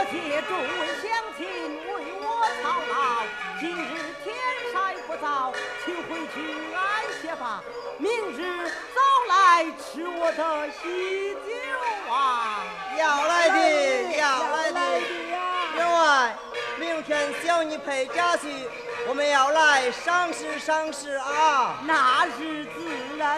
谢众位乡亲为我操劳，今日天晒不早，请回去安歇吧。明日早来吃我的喜酒啊！ 要来的，要来的。员外，明天小女陪家去，我们要来赏识赏识啊！ 那是自然